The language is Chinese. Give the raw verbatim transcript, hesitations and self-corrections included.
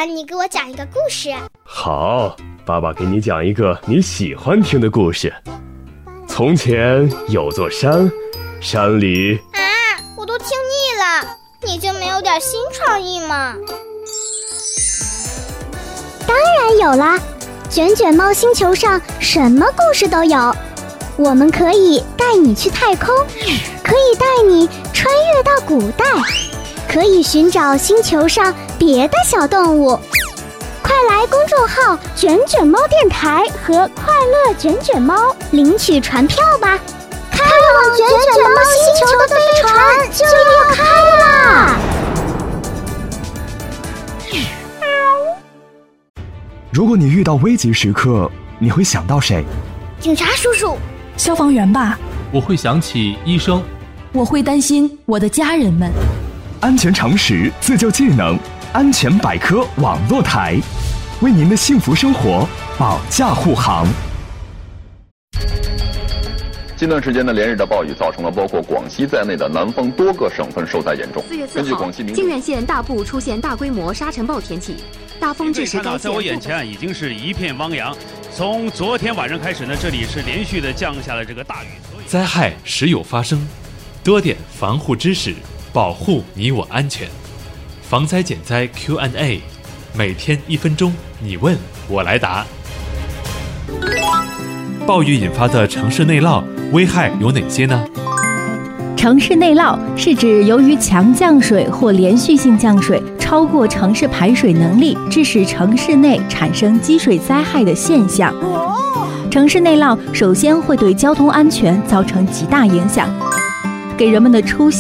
爸，你给我讲一个故事。 好，爸爸给你讲一个你喜欢听的故事。从前有座山，山里…… 啊，我都听腻了，你就没有点新创意吗？ 当然有啦，卷卷猫星球上什么故事都有。我们可以带你去太空，可以带你穿越到古代，可以寻找星球上别的小动物。快来公众号卷卷猫电台和快乐卷卷猫领取船票吧，开往卷卷猫星球的飞船就要开啦！ 如果你遇到危急时刻，你会想到谁？ 警察叔叔， 消防员吧。 我会想起医生。 我会担心我的家人们。 安全常识自救技能，安全百科网络台，为您的幸福生活保驾护航。 近段时间的连日的暴雨造成了包括广西在内的南方多个省份受灾严重。 四月四号，靖远县大部出现大规模沙尘暴天气，大风致使该县。 在我眼前已经是一片汪洋。从昨天晚上开始呢，这里是连续的降下了这个大雨。 灾害时有发生，多点防护知识，保护你我安全。防灾减灾 Q and A， 每天一分钟，你问我来答。暴雨引发的城市内涝危害有哪些呢？ 城市内涝是指由于强降水或连续性降水超过城市排水能力，致使城市内产生积水灾害的现象。城市内涝首先会对交通安全造成极大影响，给人们的出行